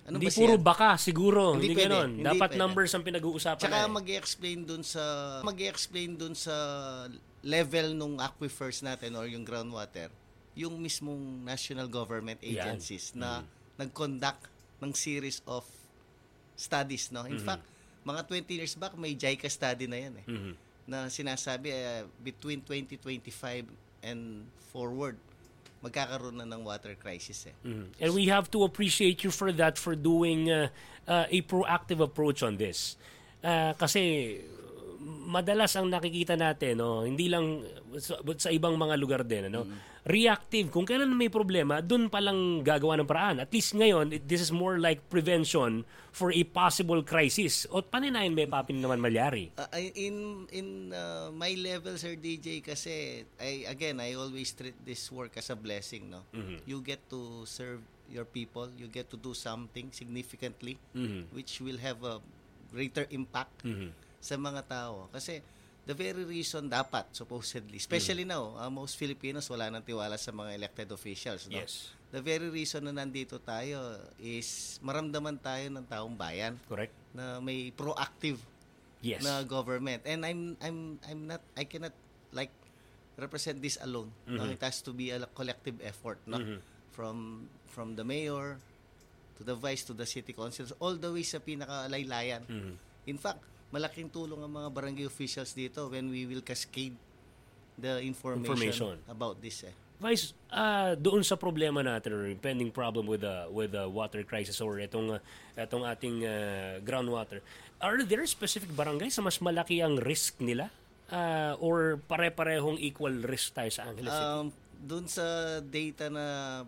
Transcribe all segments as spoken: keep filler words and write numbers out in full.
Ano hindi ba puro siya? baka siguro, hindi, Hindi pwede. ganoon. Hindi Dapat pwede. numbers ang pinag-uusapan Tsaka na eh. mag-i-explain dun sa mag-i-explain dun sa level nung aquifers natin or yung groundwater, yung mismong national government agencies Yan. na Mm-hmm. nag-conduct ng series of studies, no. In Mm-hmm. fact, mga twenty years back may JICA study na yan eh. Mm-hmm. Na sinasabi uh, between twenty twenty-five and forward magkakaroon na ng water crisis eh. Mm-hmm. And we have to appreciate you for that, for doing uh, uh, a proactive approach on this. Uh, kasi madalas ang nakikita natin, no, hindi lang sa, sa ibang mga lugar din, ano, mm-hmm. reactive. Kung kailan may problema, dun palang gagawa ng paraan. At least ngayon, it, this is more like prevention for a possible crisis. O paninayin may papin naman malyari. Uh, in in uh, my level, Sir D J, kasi I again I always treat this work as a blessing, no. Mm-hmm. You get to serve your people, you get to do something significantly, Mm-hmm. which will have a greater impact Mm-hmm. sa mga tao. Kasi the very reason dapat supposedly, especially mm-hmm. now, uh, most Filipinos wala nang tiwala sa mga elected officials, no. Yes. The very reason na nandito tayo is maramdaman tayo ng taong bayan. Correct. Na may proactive Yes. na government. And I'm I'm I'm not I cannot like represent this alone. Mm-hmm. No, it has to be a collective effort, no? Mm-hmm. From from the mayor to the vice to the city councils all the way sa pinakalaylayan. Mm-hmm. In fact, malaking tulong ang mga barangay officials dito when we will cascade the information, Information. about this eh. Vice, uh, doon sa problema natin or pending problem with the with the water crisis or itong uh, itong ating uh, groundwater, are there specific barangays sa mas malaki ang risk nila? Uh, or pare-parehong equal risk tayo sa Angeles City? Um, doon sa data na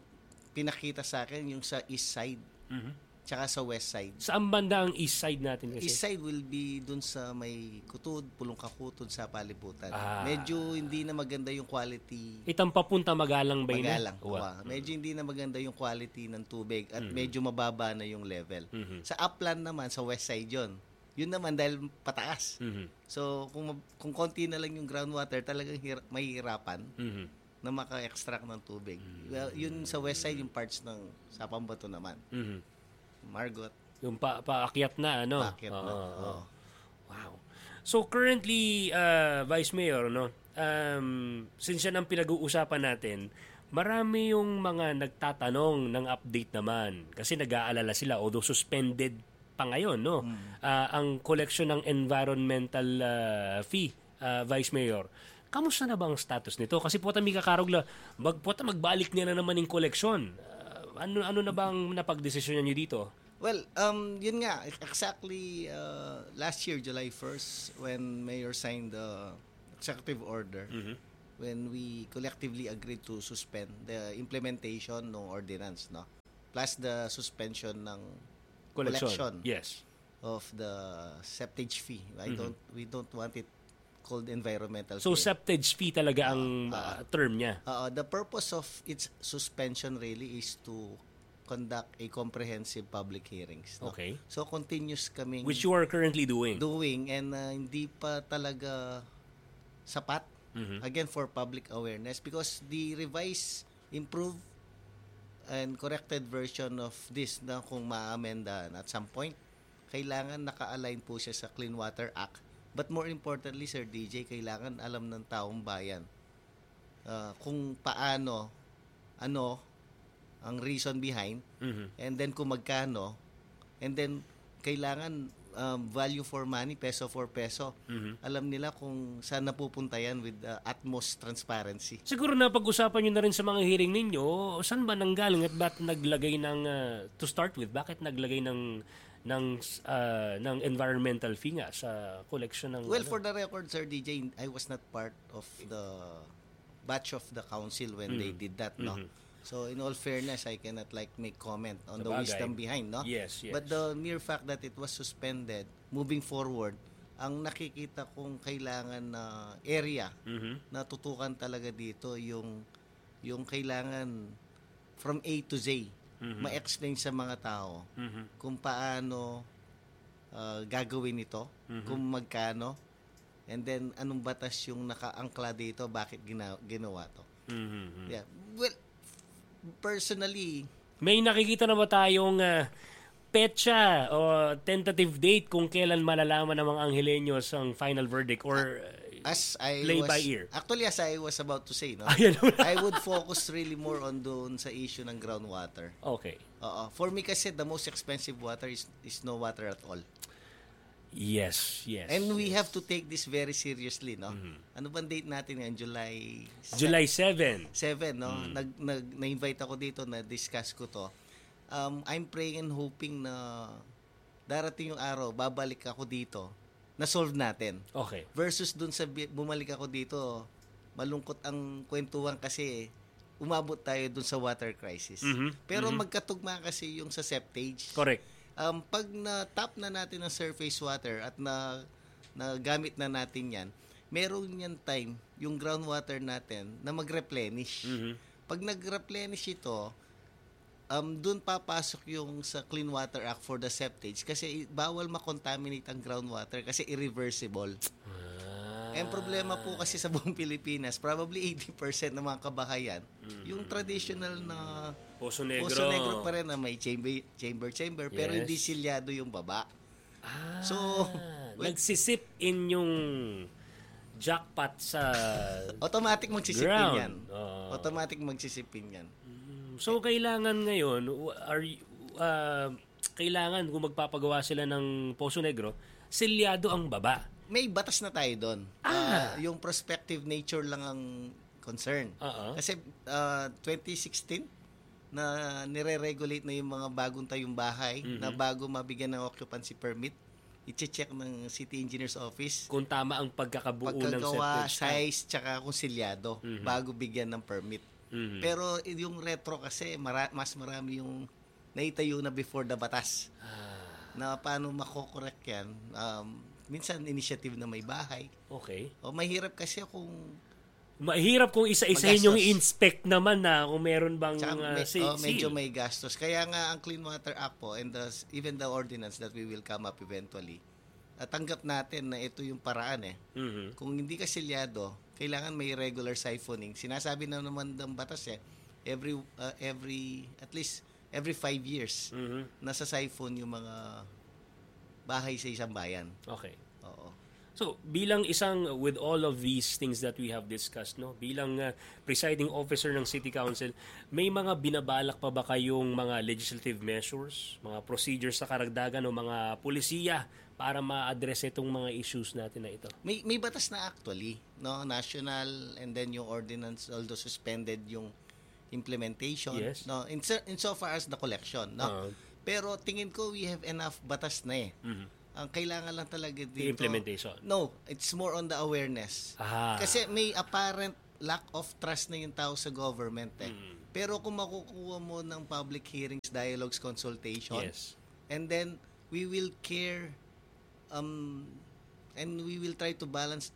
pinakita sa akin, yung sa east side, Mm-hmm. tsaka sa west side. Saan banda ang east side natin kasi? East side will be dun sa may Kutud, Pulong Kakutod sa Paliputan. Ah. Medyo hindi na maganda yung quality. Itang papunta Magalang ba yun? Magalang. Wow. Wow. Medyo hindi na maganda yung quality ng tubig at Mhm. medyo mababa na yung level. Mhm. Sa upland naman, sa west side yon. Yun naman dahil pataas. Mhm. So kung mab- kung konti na lang yung groundwater, talagang hir- mahihirapan Mhm. na maka-extract ng tubig. Well, yun sa west side yung parts ng Sapambato naman. Mhm. Margot. Yung pa paakyat na ano. Paakyat na, Oo, oo. oo. Wow. So currently uh, Vice Mayor, no. Um since yan ang pinag-uusapan natin, marami yung mga nagtatanong ng update naman kasi nag-aalala sila although suspended pa ngayon, no. Hmm. Uh, ang collection ng environmental uh, fee, uh, Vice Mayor. Kamusta na ba ang status nito? Kasi po mi kakarogla, mag po magbalik niya na naman yung collection. Ano ano na bang napagdesisyonan niyo dito? Well, um, yun nga, exactly uh, last year, July first, when Mayor signed the executive order, Mhm. when we collectively agreed to suspend the implementation ng ordinance, no? Plus the suspension ng collection Yes. of the septage fee. I Mhm. don't, we don't want it called environmental So fee. septage fee talaga ang uh, term niya. Uh, the purpose of its suspension really is to conduct a comprehensive public hearings. No? Okay. So continuous kaming Which you are currently doing. doing and uh, hindi pa talaga sapat Mhm. again for public awareness because the revised, improved and corrected version of this na kung ma-amendahan at some point kailangan naka-align po siya sa Clean Water Act. But more importantly, Sir D J, kailangan alam ng taong bayan uh, kung paano, ano, ang reason behind, Mhm. and then kung magkano, and then kailangan um, value for money, peso for peso. Mhm. Alam nila kung saan napupunta yan with uh, utmost transparency. Siguro na pag-usapan niyo na rin sa mga hearing ninyo, saan ba nanggaling at bakit naglagay ng uh, to start with, bakit naglagay ng ng uh, ng environmental fee nga sa collection ng Well, ano? for the record, Sir D J, I was not part of the batch of the council when they did that, no? Mhm. So, in all fairness, I cannot like make comment on the Sabagay. wisdom behind, no? Yes, yes. But the mere fact that it was suspended, moving forward, ang nakikita kong kailangan na area Mhm. na tutukan talaga dito yung yung kailangan from A to Z, Mhm. ma-explain sa mga tao Mhm. kung paano uh, gagawin ito, Mhm. kung magkano, and then anong batas yung nakaangkla dito, bakit gina- ginawa to. Mhm. Yeah. Well, personally, May nakikita na ba tayong uh, petsa o tentative date kung kailan malalaman ng mga Angeleños ang final verdict or as I play was, by ear? Actually, as I was about to say, no, Ayan naman. I would focus really more on doon sa issue ng groundwater. Okay. Oo. For me kasi, the most expensive water is is no water at all. Yes, yes. And we have to take this very seriously, no? Mm-hmm. Ano bang date natin ngayon? July July seventh. seven, no? Mm. Nag, nag, na-invite ako dito na discuss ko to. Um, I'm praying and hoping na darating yung araw, babalik ako dito, na-solve natin. Okay. Versus dun sa bi- bumalik ako dito, malungkot ang kwentuhan kasi umabot tayo dun sa water crisis. Mm-hmm. Pero mm-hmm. magkatugma kasi yung sa septage. Correct. Um, pag na-tap na natin ang surface water at na nagamit na natin yan, meron yan time, yung groundwater natin, na mag-replenish. Mm-hmm. Pag nag-replenish ito, um, dun papasok yung sa Clean Water Act for the septage kasi bawal makontaminate ang groundwater kasi irreversible. Ah. Ang problema po kasi sa buong Pilipinas, probably eighty percent ng mga kabahayan, mm-hmm. yung traditional na Poso Negro. Poso Negro pa rin na may chamber, chamber, chamber, yes. pero hindi silyado yung baba. Ah, so, nagsisip in yung jackpot sa automatic magsisipin ground. yan. Oh. Automatic magsisipin yan. So, kailangan ngayon, are, uh, kailangan kung magpapagawa sila ng Poso Negro, silyado ang baba. May batas na tayo doon. Ah. Uh, yung prospective nature lang ang concern. Uh-huh. Kasi uh, twenty sixteen, na nire-regulate na yung mga bagong tayong bahay, mm-hmm. na bago mabigyan ng occupancy permit, i-check ng City Engineer's Office kung tama ang pagkakabuo ng pagkagawa, septage size, tsaka kung silyado, mm-hmm. bago bigyan ng permit. Mm-hmm. Pero yung retro kasi, mara- mas marami yung naitayo na before the batas. Ah. Na paano makokorek yan. Um, minsan, initiative na may bahay. Okay. O mahirap kasi kung mahirap kung isa-isahin yung i-inspect naman na kung meron bang Tsaka, uh, may, seal. oh, medyo may gastos. Kaya nga ang Clean Water Act po and the, even the ordinance that we will come up eventually, uh, tanggap natin na ito yung paraan eh. Mm-hmm. Kung hindi ka silyado, kailangan may regular siphoning. Sinasabi na naman ng batas eh, every, uh, every, at least every five years, mm-hmm. nasa siphon yung mga bahay sa isang bayan. Okay. Oo. So, bilang isang, with all of these things that we have discussed, no, bilang uh, presiding officer ng City Council, may mga binabalak pa ba kayong mga legislative measures, mga procedures sa karagdagan o mga pulisiya para ma-address itong mga issues natin na ito? May, may batas na actually, no, national, and then yung ordinance, although suspended yung implementation, yes. no, in, in so far as the collection, no. Uh-huh. Pero tingin ko we have enough batas na eh. Mm-hmm. Ang kailangan lang talaga dito, the implementation. No, it's more on the awareness. Ah. Kasi may apparent lack of trust na yung tao sa government eh. Mm. Pero kung makukuha mo ng public hearings, dialogues, consultation, yes. and then we will care um and we will try to balance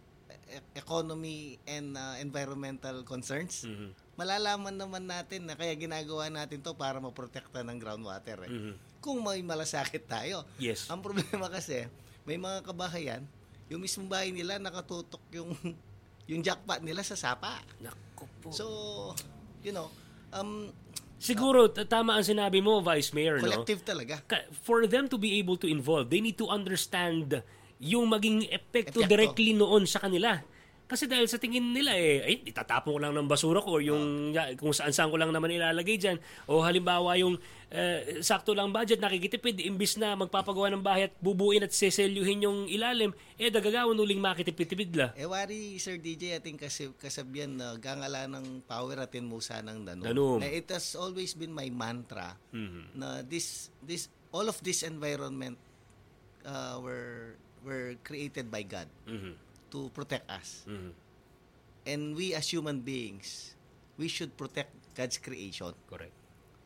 economy and uh, environmental concerns. Mm-hmm. Malalaman naman natin na kaya ginagawa natin to para maprotekta ng groundwater eh. Mm-hmm. Kung may malasakit tayo. Yes. Ang problema kasi, may mga kabahayan, yung mismong bahay nila nakatutok yung yung jackpot nila sa sapa. Naku po. So, you know, um siguro uh, tama ang sinabi mo, Vice Mayor, collective no? talaga. For them to be able to involve, they need to understand yung maging epekto Epekto. directly noon sa kanila. Kasi dahil sa tingin nila eh, ay, itatapon ko lang ng basura ko or yung uh. kung saan-saan ko lang naman ilalagay dyan. O halimbawa yung uh, sakto lang budget, nakikitipid, imbis na magpapagawa ng bahay at bubuin at seselyuhin yung ilalim, eh dagagawan uling makitipid-tipid la. Eh wari, Sir D J, ating kasi, kasabihan na gangala ng power atin musa ng danom. Danom. Na it has always been my mantra mm-hmm. na this, this, all of this environment uh, were, were created by God. Mm-hmm. To protect us. Mm-hmm. And we as human beings, we should protect God's creation. Correct.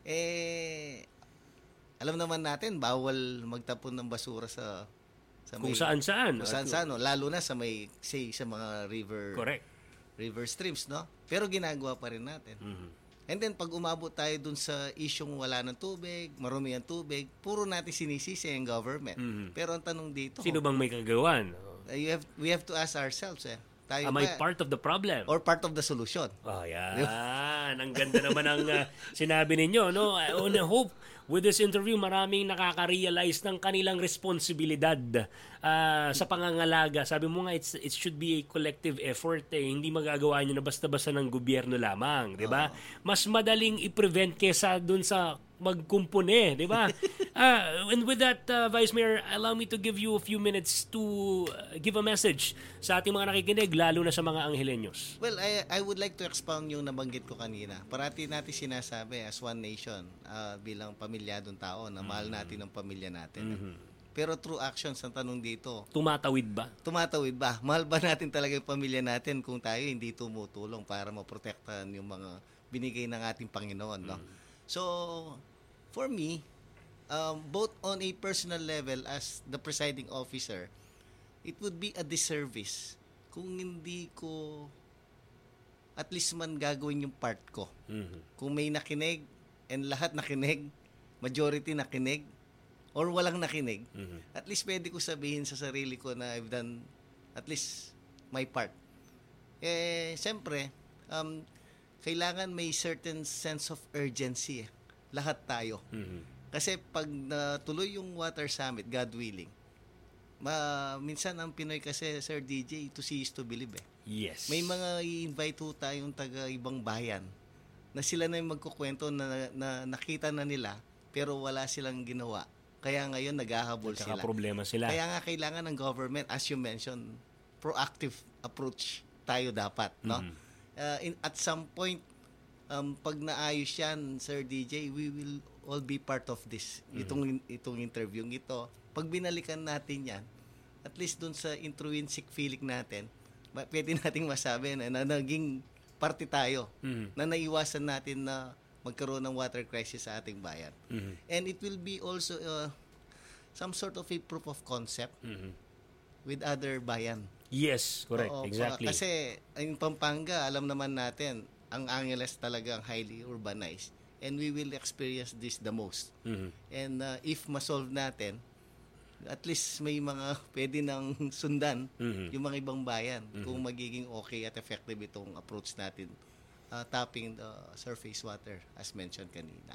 Eh, alam naman natin, bawal magtapon ng basura sa, sa kung may, saan-saan. Kung saan-saan, no? Lalo na sa may, say, sa mga river, correct. river streams, no? Pero ginagawa pa rin natin. Mm-hmm. And then, pag umabot tayo dun sa isyong wala ng tubig, marumi ang tubig, puro natin sinisisi ang government. Mm-hmm. Pero ang tanong dito, sino bang may kagawan? You have, we have to ask ourselves, eh. Tayo Am I part of the problem? Or part of the solution? Oh, yan. Ang ganda naman ang uh, sinabi ninyo, no? I only hope with this interview, maraming nakaka-realize ng kanilang responsibilidad uh, sa pangangalaga. Sabi mo nga, it's, it should be a collective effort. Eh. Hindi magagawa nyo na basta-basta ng gobyerno lamang. Di ba? Uh-huh. Mas madaling i-prevent kesa dun sa magkumpune, di ba? uh, and with that, uh, Vice Mayor, allow me to give you a few minutes to uh, give a message sa ating mga nakikinig, lalo na sa mga Angeleños. Well, I, I would like to expound yung nabanggit ko kanina. Parati natin sinasabi as one nation, uh, bilang pamilyadong tao, na mahal natin ang pamilya natin. Mm-hmm. Pero through actions, ang tanong dito, tumatawid ba? Tumatawid ba? Mahal ba natin talaga yung pamilya natin kung tayo hindi tumutulong para maprotektahan yung mga binigay ng ating Panginoon, no? Mm-hmm. So, for me, um, both on a personal level as the presiding officer, it would be a disservice kung hindi ko at least man gagawin yung part ko. Mm-hmm. Kung may nakinig and lahat nakinig, majority nakinig, or walang nakinig, mm-hmm. at least pwede ko sabihin sa sarili ko na I've done at least my part. Eh, siyempre, um, kailangan may certain sense of urgency eh. Lahat tayo. Mm-hmm. Kasi pag natuloy yung Water Summit, God willing, ma, minsan ang Pinoy kasi, Sir D J, to see is to believe eh. Yes. May mga i-invite ho tayong taga-ibang bayan na sila na yung magkukwento na, na nakita na nila pero wala silang ginawa. Kaya ngayon naghahabol sila. Problema sila. Kaya nga kailangan ng government, as you mentioned, proactive approach tayo dapat, no? Mm-hmm. Uh, in, at some point, um, pag naayos yan, Sir D J, we will all be part of this. Mm-hmm. Itong, itong interview ito. Pag binalikan natin yan, at least dun sa intrinsic feeling natin, pwede nating masabi na, na naging parte tayo, mm-hmm. na naiwasan natin na magkaroon ng water crisis sa ating bayan. Mm-hmm. And it will be also uh, some sort of a proof of concept mm-hmm. with other bayan. Yes, correct. Oo, exactly. Kasi ang Pampanga, alam naman natin, ang Angeles talagang highly urbanized. And we will experience this the most. Mm-hmm. And uh, if ma-solve natin, at least may mga pwede nang sundan mm-hmm. yung mga ibang bayan mm-hmm. kung magiging okay at effective itong approach natin uh, tapping the surface water as mentioned kanina.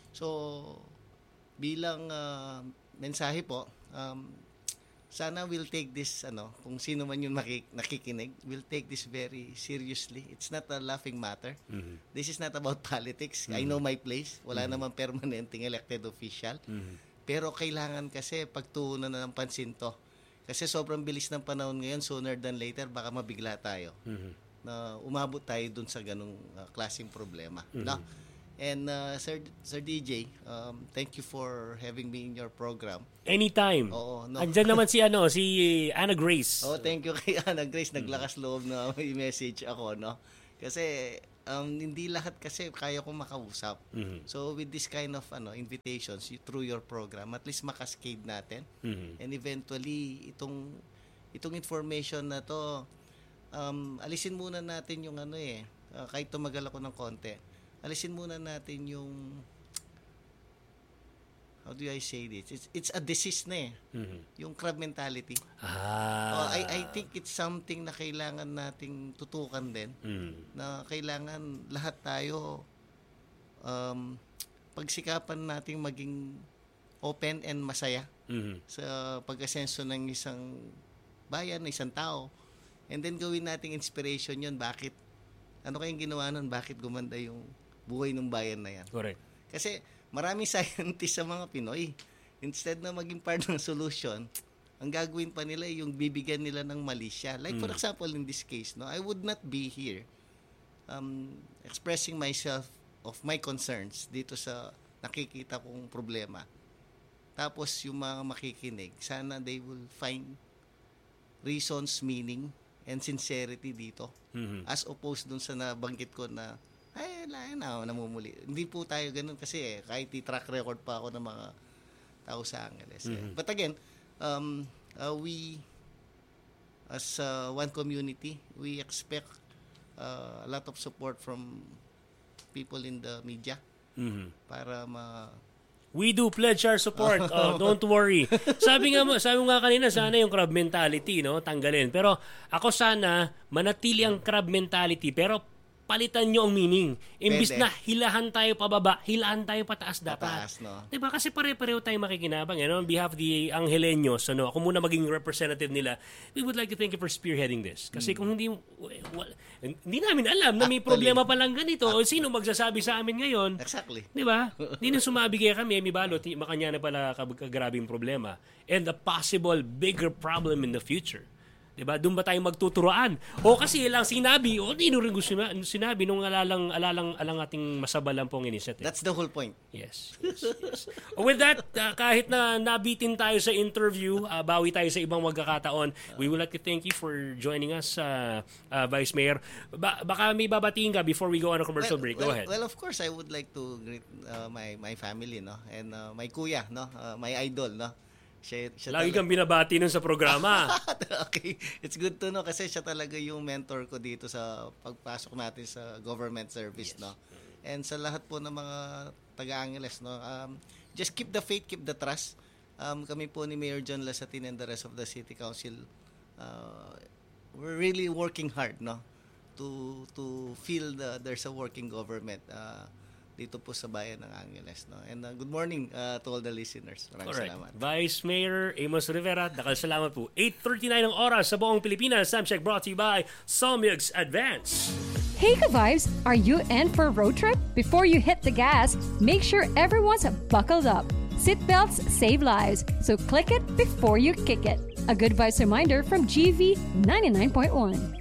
So, bilang uh, mensahe po, um, sana we'll take this, ano, kung sino man yung nakik- nakikinig, we'll take this very seriously. It's not a laughing matter. Mm-hmm. This is not about politics. Mm-hmm. I know my place. Wala mm-hmm. naman permanenteng elected official. Mm-hmm. Pero kailangan kasi pagtuunan na ng pansin to. Kasi sobrang bilis ng panahon ngayon, sooner than later, baka mabigla tayo. Mm-hmm. Na umabot tayo dun sa ganung uh, klaseng problema. Mm-hmm. No? And uh, Sir Sir D J, um, thank you for having me in your program. Anytime. Oo, no. Andiyan naman si ano, si Ana Grace. Oh, thank you kay Ana Grace. Naglakas loob na may message ako, no. Kasi um, hindi lahat kasi kaya ko makausap. Mm-hmm. So with this kind of ano invitations you, through your program, at least makaskade natin. Mm-hmm. And eventually itong itong information na to um, alisin muna natin yung ano eh, uh, kahit tumagal ako ng konti. Alisin muna natin yung, how do I say this? It's it's a disease na eh. Mm-hmm. Yung crab mentality. Ah. Oh, I I think it's something na kailangan nating tutukan din. Mm-hmm. Na kailangan lahat tayo um, pagsikapan nating maging open and masaya mm-hmm. sa pag-asenso ng isang bayan, isang tao. And then gawin nating inspiration yun. Bakit? Ano kayang ginawa nun? Bakit gumanda yung buhay ng bayan na yan? Correct. Kasi maraming scientists sa mga Pinoy. Instead na maging part ng solution, ang gagawin pa nila yung bibigyan nila ng mali siya. Like mm. for example, in this case, no, I would not be here um, expressing myself of my concerns dito sa nakikita kong problema. Tapos yung mga makikinig, sana they will find reasons, meaning, and sincerity dito. Mm-hmm. As opposed dun sa nabanggit ko na ay, lain na, namumuli. Hindi po tayo ganun kasi eh, kahit i-track record pa ako ng mga tao sa Angeles. Mm-hmm. Eh. But again, um, uh, we, as uh, one community, we expect uh, a lot of support from people in the media mm-hmm. para ma... We do pledge our support. Oh, don't worry. Sabi nga mo, sabi mo nga kanina, sana yung crab mentality, no, tanggalin. Pero ako sana manatili ang crab mentality, pero palitan nyo ang meaning. Imbis Pwede. na hilahan tayo pababa, hilahan tayo pataas dapat. Pataas, no? Diba? Kasi pare-pareho tayo makikinabang. You know? On behalf of the Angeleños, ano, ako muna maging representative nila, we would like to thank you for spearheading this. Kasi kung hindi, well, hindi namin alam na may Actually, problema pa lang ganito. O sino magsasabi sa amin ngayon? Exactly. Di ba? Hindi na sumabigay kami, may balot, makanya na pala kagrabing problema. And a possible bigger problem in the future. Di ba? Doon ba tayo magtuturoan? O kasi lang sinabi, o di rin gusto na, sinabi nung alalang, alalang, alang ating masabalang pong initiative. That's the whole point. Yes, yes, yes. With that, uh, kahit na nabitin tayo sa interview, uh, bawi tayo sa ibang magkakataon, we would like to thank you for joining us, uh, uh, Vice Mayor. Ba- baka may babatiin ka before we go on a commercial well, break. Well, go ahead. Well, of course, I would like to greet uh, my my family, no? And uh, my kuya, no? Uh, my idol, no? Siya, siya Lagi tala- kang binabati nun sa programa. Okay. It's good to know kasi siya talaga yung mentor ko dito sa pagpasok natin sa government service, yes. no? And sa lahat po ng mga taga-Angeles, no? Um, just keep the faith, keep the trust. Um, kami po ni Mayor John Lasatin and the rest of the City Council, uh, we're really working hard, no? To to feel the there's a working government uh, dito po sa bayan ng Angeles, no? And uh, good morning uh, to all the listeners. Maraming Alright. salamat. Vice Mayor Amos Rivera, dakal salamat po. eight thirty-nine ang oras sa buong Pilipinas. Sam check brought to you by Somyugs Advance. Hey Ka-Vibes, are you in for a road trip? Before you hit the gas, make sure everyone's buckled up. Seatbelts save lives, so click it before you kick it. A good vibes reminder from G V ninety-nine point one.